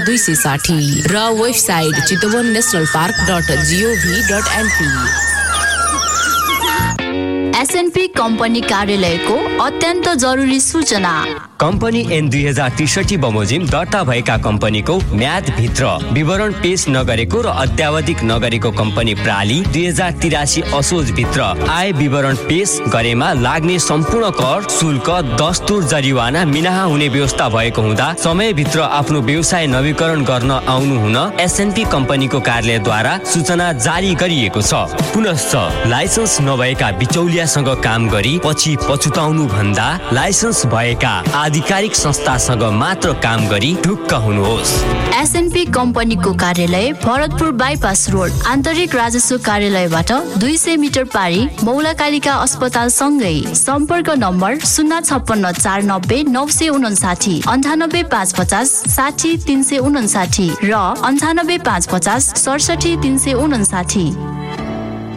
9260 र website chitwannationalpark.gov.np। S&P company कार्यालयको अत्यन्त जरुरी सूचना। कम्पनी N 2063 बमोजिम दर्ता भएका कम्पनीको म्याद भित्र विवरण पेश नगरेको र अद्यावधिक नगरेको कम्पनी प्रणाली 2083 असोज भित्र आय विवरण पेश गरेमा लाग्ने सम्पूर्ण कर शुल्क दस्तुर जरिवाना मिनाहा हुने व्यवस्था भएको हुँदा समयभित्र आफ्नो व्यवसाय नवीकरण गर्न आउनु हुन एसएनपी कम्पनीको कार्यालयद्वारा सूचना जारी गरिएको छ। पुनश्च लाइसेन्स नभएका बिचौलियासँग काम गरी पछि पछुताउनु भन्दा लाइसेन्स भएका आधिकारिक संस्थासँग मात्र काम गरी ढुक्क हुनुहोस्। एसएनपी कम्पनीको कार्यालय भरतपुर बाइपास रोड आन्तरिक राजस्व कार्यालयबाट 200 मिटर पारी मौलाकालिका अस्पताल सँगै। सम्पर्क नम्बर 056 490 959 98 550 60 359 र 98 550 67 359।